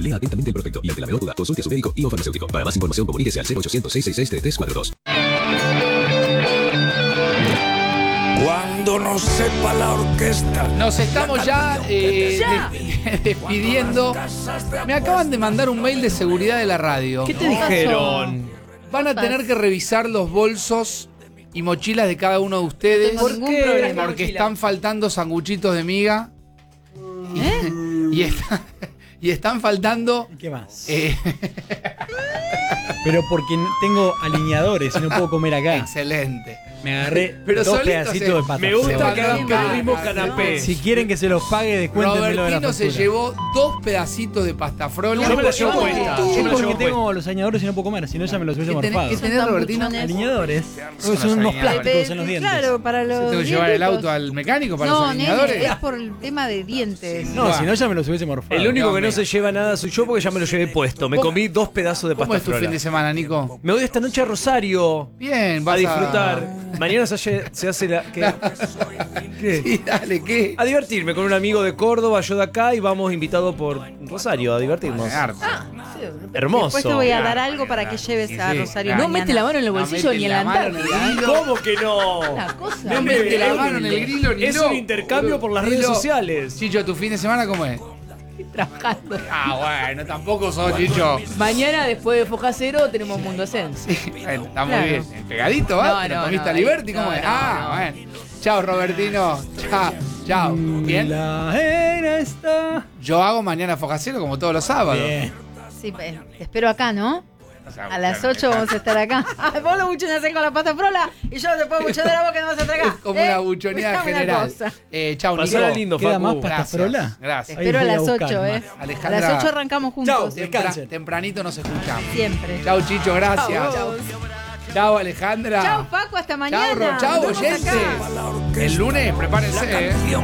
Lea atentamente el prospecto y ante la menor duda, consulte a su médico y o farmacéutico. Para más información, comuníquese al 0800-666-3342. Cuando no sepa la orquesta. Nos estamos ya despidiendo. Me acaban de mandar un mail de seguridad de la radio. ¿Qué te dijeron? Van a tener que revisar los bolsos y mochilas de cada uno de ustedes. ¿Por qué? Porque están faltando sanguchitos de miga. Y están faltando. ¿Qué más? Pero porque tengo alineadores y no puedo comer acá. Excelente. Me agarré Pero dos solito pedacitos se- de pata. Me gusta que hagan Claro. periodismo canapé. Si quieren que se los pague, descuéntenmelo de la Robertino se factura. llevó 2 pedacitos de pasta frola. Yo me la llevo puesta. Yo me la Porque llevo tengo los alineadores y no puedo comer, si no ya me los hubiese ¿Qué tenés, morfado. qué tenés, Robertino? Alineadores. Son Son unos alineadores. plásticos en los dientes. Claro, para los. ¿Tengo que llevar el dientitos. auto al mecánico para No, los alineadores? nene, es por el tema de dientes. No, si no ya me los hubiese morfado. El único No, que no mira. se lleva nada soy yo porque ya me lo llevé puesto. Me ¿Cómo- comí 2 pedazos de ¿Cómo pasta es tu frola. fin de semana, Nico? Me voy esta noche a Rosario Bien, a vas disfrutar. Mañana se hace la... ¿Qué? ¿Qué? Sí, dale, ¿qué? A divertirme con un amigo de Córdoba, yo de acá, y vamos invitados por Rosario a divertirnos. Hermoso. Después te voy a dar algo para que lleves a Sí, Rosario. claro. No mete la mano en el No bolsillo mete ni en la la mano en el Antártida. grilo. ¿Cómo que no? Una cosa. No mete la mano en el grilo ni Es no. un intercambio por las redes Grilo. sociales. Chicho, ¿tu fin de semana cómo es? Trabajando. Ah, bueno, tampoco sos Chicho. Mañana, después de Foja Cero, tenemos Mundo Ascenso. Bueno, está muy Claro. bien. Pegadito, ¿va? No, ¿Te lo no, comiste no, a Liberty? ¿Cómo no, es? no, Ah, no. bueno. Chao, Robertino. Chao. Chao. ¿Bien? La era está. Yo hago mañana Focacero como todos los sábados. Bien. Sí, te espero acá, ¿no? O sea, A las bueno, 8 vamos a estar acá. Vos lo buchoneás con la pata frola y yo te puedo buchonear a vos que no vas a estar acá. Es como una buchoneada Una general. cosa. Chao, Nico. Pasala lindo, ¿Queda Facu. más pasta Gracias. frola? Gracias. Ahí Espero a voy a las buscar 8, más. ¿eh? Alejandra. A las 8 arrancamos juntos. Chau. Descansen. Tempranito nos escuchamos. Siempre. Chao, Chicho, gracias. Chau. Chao, Alejandra. Chau, Paco, hasta mañana. Chao, Nos vemos oyentes. acá. El lunes, prepárense.